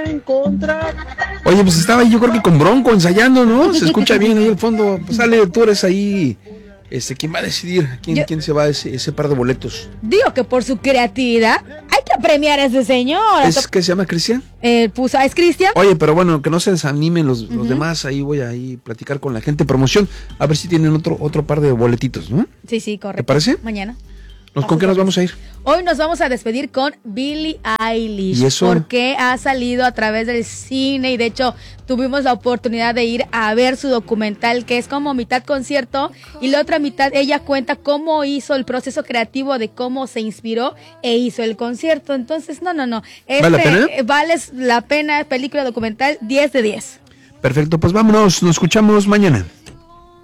Oye, pues estaba ahí yo creo que con Bronco ensayando, ¿no? Se escucha bien ahí el fondo. Pues sale, tú eres ahí, ¿quién va a decidir? ¿Quién se va a ese par de boletos? Digo que por su creatividad hay que premiar a ese señor. ¿Es que se llama Cristian? Es Cristian. Oye, pero bueno, que no se desanimen los demás. Ahí voy a platicar con la gente, promoción, a ver si tienen otro par de boletitos, ¿no? Sí, correcto. ¿Te parece? Mañana. ¿Con qué nos vamos a ir? Hoy nos vamos a despedir con Billie Eilish. ¿Y eso? Porque ha salido a través del cine y de hecho tuvimos la oportunidad de ir a ver su documental, que es como mitad concierto y la otra mitad ella cuenta cómo hizo el proceso creativo de cómo se inspiró e hizo el concierto. Entonces, no. ¿Vale la pena? Vale la pena, película documental 10 de 10. Perfecto, pues vámonos, nos escuchamos mañana.